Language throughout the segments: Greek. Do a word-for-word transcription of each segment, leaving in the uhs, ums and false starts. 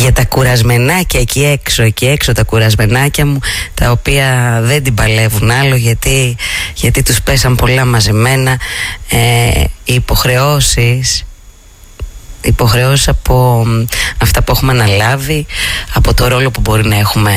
για τα κουρασμενάκια εκεί έξω, εκεί έξω τα κουρασμενάκια μου, τα οποία δεν την παλεύουν άλλο, γιατί, γιατί τους πέσαν πολλά μαζεμένα. ε, οι υποχρεώσεις υποχρεώσεις από αυτά που έχουμε αναλάβει, από το ρόλο που μπορεί να έχουμε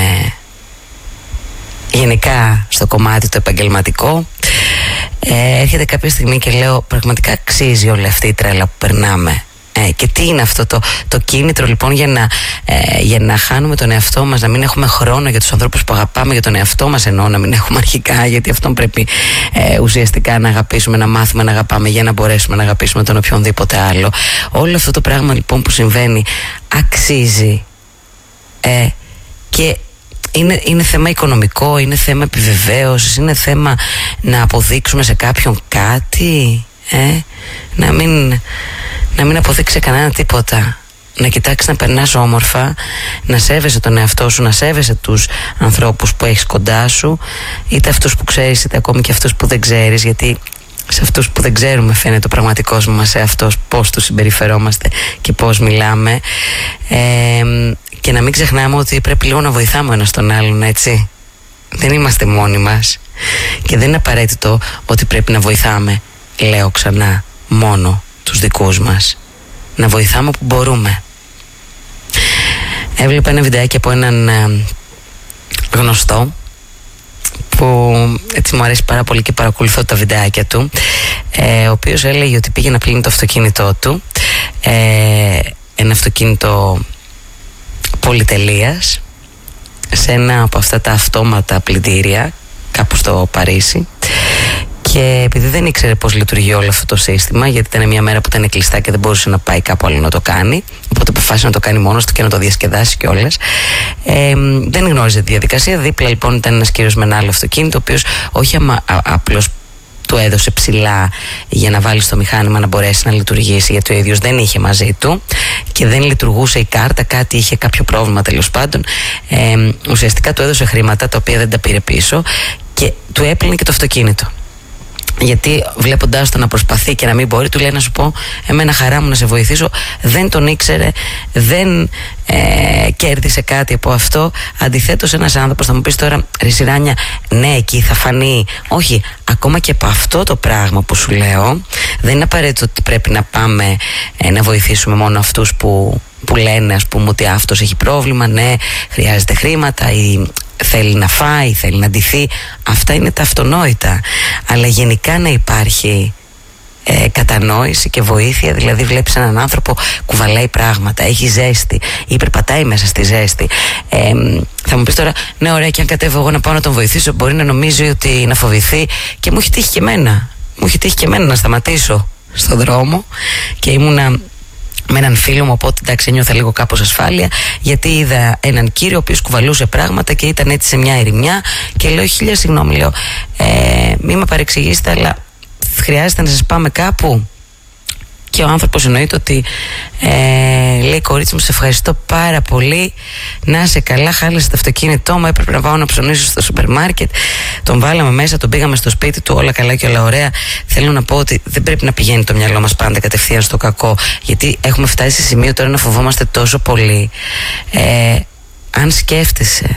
γενικά στο κομμάτι το επαγγελματικό. ε, έρχεται κάποια στιγμή και λέω, πραγματικά αξίζει όλη αυτή η τρέλα που περνάμε. Ε, και τι είναι αυτό το, το κίνητρο λοιπόν για να, ε, για να χάνουμε τον εαυτό μας, να μην έχουμε χρόνο για τους ανθρώπους που αγαπάμε, για τον εαυτό μας εννοώ, να μην έχουμε αρχικά, γιατί αυτόν πρέπει ε, ουσιαστικά να αγαπήσουμε, να μάθουμε να αγαπάμε για να μπορέσουμε να αγαπήσουμε τον οποιονδήποτε άλλο. Όλο αυτό το πράγμα λοιπόν που συμβαίνει αξίζει, ε, και είναι, είναι θέμα οικονομικό, είναι θέμα επιβεβαίωσης, είναι θέμα να αποδείξουμε σε κάποιον κάτι, ε, να μην... να μην αποδείξει κανένα τίποτα. Να κοιτάξει να περνάς όμορφα, να σέβεσαι τον εαυτό σου, να σέβεσαι τους ανθρώπους που έχεις κοντά σου, είτε αυτούς που ξέρεις είτε ακόμη και αυτούς που δεν ξέρεις, γιατί σε αυτούς που δεν ξέρουμε φαίνεται ο πραγματικός μας σε αυτός, πώς τους συμπεριφερόμαστε και πώς μιλάμε. ε, και να μην ξεχνάμε ότι πρέπει λίγο να βοηθάμε ο ένας τον άλλον, έτσι. Δεν είμαστε μόνοι μας και δεν είναι απαραίτητο ότι πρέπει να βοηθάμε, λέω ξανά, μόνο τους δικούς μας. Να βοηθάμε που μπορούμε. Έβλεπα ένα βιντεάκι από έναν ε, γνωστό που έτσι μου αρέσει πάρα πολύ και παρακολουθώ τα βιντεάκια του, ε, ο οποίος έλεγε ότι πήγε να πλύνει το αυτοκίνητό του, ε, ένα αυτοκίνητο πολυτελείας, σε ένα από αυτά τα αυτόματα πλυντήρια κάπου στο Παρίσι. Και επειδή δεν ήξερε πώς λειτουργεί όλο αυτό το σύστημα, γιατί ήταν μια μέρα που ήταν κλειστά και δεν μπορούσε να πάει κάπου άλλο να το κάνει, οπότε αποφάσισε να το κάνει μόνος του και να το διασκεδάσει κιόλας. Ε, δεν γνώριζε τη διαδικασία. Δίπλα λοιπόν ήταν ένας κύριος με ένα άλλο αυτοκίνητο, ο οποίος όχι αμα, α, απλώς του έδωσε ψηλά για να βάλει στο μηχάνημα να μπορέσει να λειτουργήσει, γιατί ο ίδιος δεν είχε μαζί του και δεν λειτουργούσε η κάρτα, κάτι είχε κάποιο πρόβλημα τέλος πάντων. Ε, ουσιαστικά του έδωσε χρήματα τα οποία δεν τα πήρε πίσω και του έπλυνε και το αυτοκίνητο. Γιατί βλέποντάς το να προσπαθεί και να μην μπορεί, του λέει, να σου πω, εμένα χαρά μου να σε βοηθήσω. Δεν τον ήξερε, δεν ε, κέρδισε κάτι από αυτό. Αντιθέτως ένας άνθρωπος θα μου πεις τώρα, ρε Σιράνια, ναι, εκεί θα φανεί. Όχι, ακόμα και από αυτό το πράγμα που σου λέω, δεν είναι απαραίτητο ότι πρέπει να πάμε ε, να βοηθήσουμε μόνο αυτούς που, που λένε, ας πούμε, ότι αυτός έχει πρόβλημα, ναι, χρειάζεται χρήματα ή θέλει να φάει, θέλει να ντυθεί. Αυτά είναι τα αυτονόητα. Αλλά γενικά να υπάρχει ε, κατανόηση και βοήθεια. Δηλαδή βλέπεις έναν άνθρωπο κουβαλάει πράγματα, έχει ζέστη ή περπατάει μέσα στη ζέστη. ε, Θα μου πεις τώρα, ναι, ωραία, και αν κατέβω εγώ να πάω να τον βοηθήσω, μπορεί να νομίζει ότι να φοβηθεί. Και μου έχει τύχει και εμένα Μου έχει τύχει και εμένα να σταματήσω στον δρόμο και ήμουνα με έναν φίλο μου, οπότε εντάξει, ένιωθα λίγο κάπως ασφάλεια, γιατί είδα έναν κύριο ο οποίος κουβαλούσε πράγματα και ήταν έτσι σε μια ερημιά και λέω, χίλια συγγνώμη, λέω, ε, μη με παρεξηγήσετε, αλλά χρειάζεται να σας πάμε κάπου? Και ο άνθρωπος εννοείται ότι ε, λέει, κορίτσι μου, σε ευχαριστώ πάρα πολύ, να είσαι καλά, χάλασε το αυτοκίνητό μου, έπρεπε να πάω να ψωνίσω στο σούπερ μάρκετ. Τον βάλαμε μέσα, τον πήγαμε στο σπίτι του, όλα καλά και όλα ωραία. Θέλω να πω ότι δεν πρέπει να πηγαίνει το μυαλό μας πάντα κατευθείαν στο κακό, γιατί έχουμε φτάσει σε σημείο τώρα να φοβόμαστε τόσο πολύ. ε, Αν σκέφτεσαι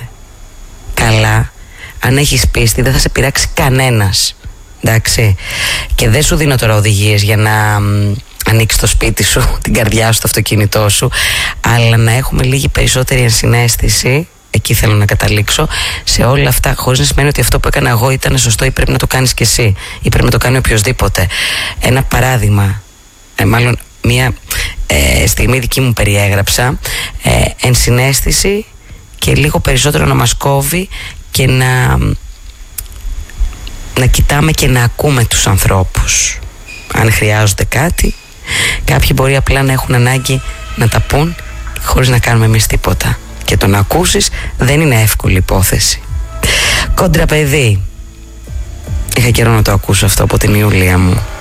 καλά, αν έχεις πίστη, δεν θα σε πειράξει κανένας, εντάξει? Και δεν σου δίνω τώρα οδηγίες για να ανοίξει το σπίτι σου, την καρδιά σου, το αυτοκίνητό σου, αλλά να έχουμε λίγη περισσότερη ενσυναίσθηση, εκεί θέλω να καταλήξω, σε όλα αυτά, χωρίς να σημαίνει ότι αυτό που έκανα εγώ ήταν σωστό ή πρέπει να το κάνεις κι εσύ ή πρέπει να το κάνει οποιοδήποτε. Ένα παράδειγμα, ε, μάλλον μια ε, στιγμή δική μου περιέγραψα, ε, ενσυναίσθηση και λίγο περισσότερο να μας κόβει και να, να κοιτάμε και να ακούμε τους ανθρώπους αν χρειάζονται κάτι. Κάποιοι μπορεί απλά να έχουν ανάγκη να τα πούν χωρίς να κάνουμε εμείς τίποτα, και το να ακούσεις δεν είναι εύκολη υπόθεση. Κόντρα παιδί, είχα καιρό να το ακούσω αυτό από την Ιούλια μου.